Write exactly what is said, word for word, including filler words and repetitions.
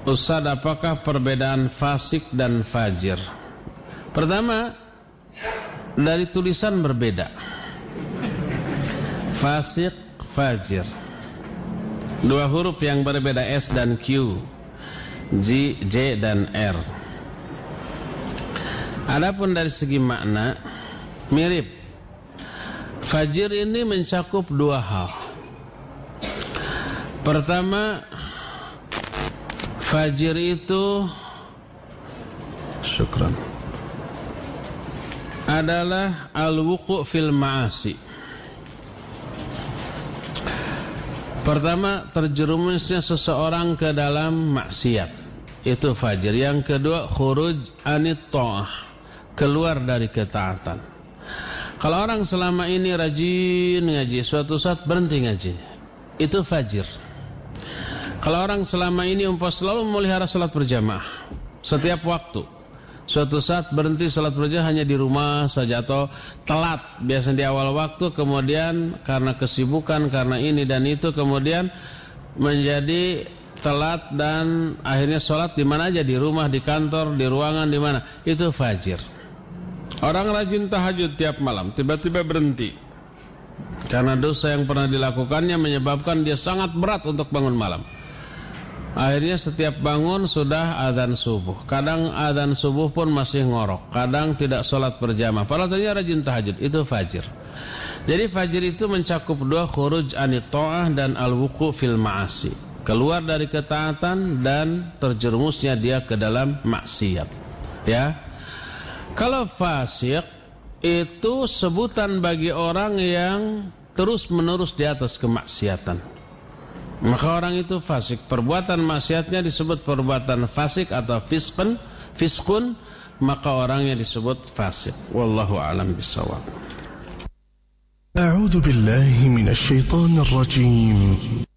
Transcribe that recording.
Ustaz, apakah perbedaan fasik dan fajir? Pertama, dari tulisan berbeda. Fasik, fajir, dua huruf yang berbeda, S dan Q, J, J dan R. Adapun dari segi makna mirip. Fajir ini mencakup dua hal. Pertama, fajir itu syukran adalah al-wuqu' fil ma'asi. Pertama, terjerumusnya seseorang ke dalam maksiat, itu fajir. Yang kedua, khuruj anit ta'ah, keluar dari ketaatan. Kalau orang selama ini rajin ngaji, suatu saat berhenti ngaji, itu fajir. Kalau orang selama ini umpah selalu memelihara salat berjamaah setiap waktu, suatu saat berhenti salat berjamaah hanya di rumah saja atau telat biasanya di awal waktu, kemudian karena kesibukan, karena ini dan itu, kemudian menjadi telat dan akhirnya salat di mana aja, di rumah, di kantor, di ruangan, di mana, itu fajir. Orang rajin tahajud tiap malam, tiba-tiba berhenti karena dosa yang pernah dilakukannya menyebabkan dia sangat berat untuk bangun malam. Akhirnya setiap bangun sudah azan subuh. Kadang azan subuh pun masih ngorok, kadang tidak sholat berjamaah, padahal tadinya rajin tahajud. Itu fajir. Jadi fajir itu mencakup dua, khuruj anit ta'ah dan al-wuqu' fil ma'asi, keluar dari ketaatan dan terjerumusnya dia ke dalam maksiat. Ya. Kalau fasik itu sebutan bagi orang yang terus-menerus di atas kemaksiatan. Maka orang itu fasik. Perbuatan maksiatnya disebut perbuatan fasik atau fiskun, fiskun, maka orangnya disebut fasik. Wallahu a'lam bishawab. A'udzu billahi minasy syaithanir rajim.